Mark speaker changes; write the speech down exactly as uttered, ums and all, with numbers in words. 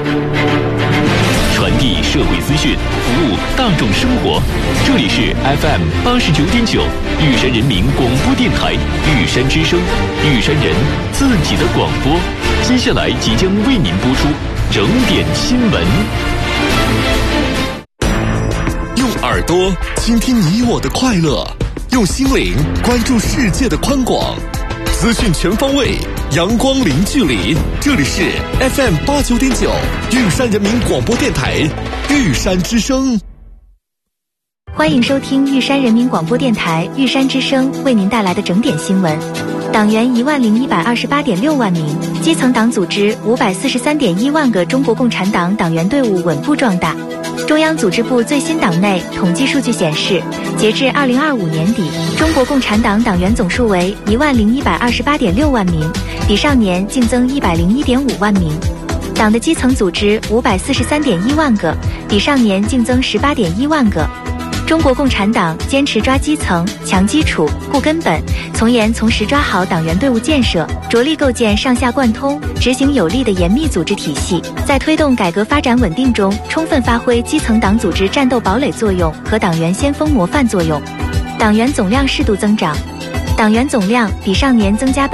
Speaker 1: 传递社会资讯，服务大众生活。这里是 F M 八十九点九，玉山人民广播电台玉山之声，玉山人自己的广播。接下来即将为您播出整点新闻。
Speaker 2: 用耳朵倾听你我的快乐，用心灵关注世界的宽广。资讯全方位，阳光零距离。这里是 F M 八九点九，玉山人民广播电台玉山之声。
Speaker 3: 欢迎收听玉山人民广播电台玉山之声为您带来的整点新闻。党员一万零一百二十八点六万名，基层党组织五百四十三点一万个中国共产党党员队伍稳步壮大。中央组织部最新党内统计数据显示，截至二零二五年底，中国共产党党员总数为一万零一百二十八点六万名，比上年净增一百零一点五万名。党的基层组织五百四十三点一万个，比上年净增十八点一万个。中国共产党坚持抓基层、强基础、护根本，从严从实抓好党员队伍建设，着力构建上下贯通、执行有力的严密组织体系，在推动改革发展稳定中，充分发挥基层党组织战斗堡垒作用和党员先锋模范作用。党员总量适度增长，党员总量比上年增加